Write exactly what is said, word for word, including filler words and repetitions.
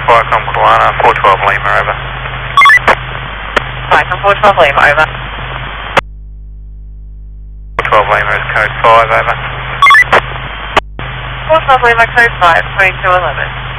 Viacom Koala, four twelve Lima, over. Viacom four twelve Lima, over. four twelve Lima is code five, over. four twelve Lima, code five, twenty-two eleven.